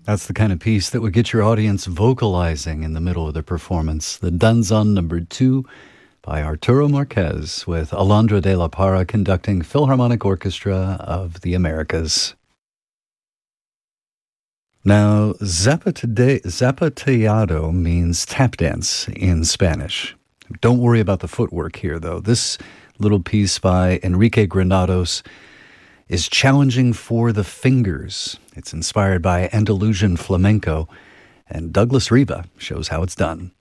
That's the kind of piece that would get your audience vocalizing in the middle of the performance. The Danzón Number 2 by Arturo Marquez with Alondra de la Parra conducting Philharmonic Orchestra of the Americas. Now, zapateado means tap dance in Spanish. Don't worry about the footwork here, though. This little piece by Enrique Granados is challenging for the fingers. It's inspired by Andalusian flamenco, and Douglas Riva shows how it's done.